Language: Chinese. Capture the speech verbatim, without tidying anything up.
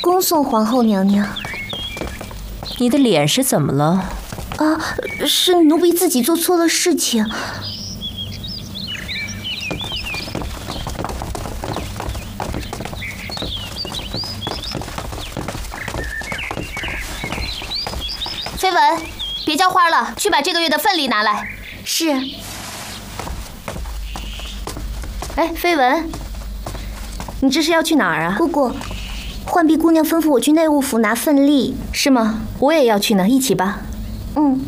恭送皇后娘娘。 你的脸是怎么了？ 啊，是奴婢自己做错了事情。 绯闻，别浇花了，去把这个月的份例拿来。 是。 哎，绯闻，你这是要去哪儿啊？ 姑姑，浣碧姑娘吩咐我去内务府拿份例。 是吗？我也要去呢，一起吧。 嗯。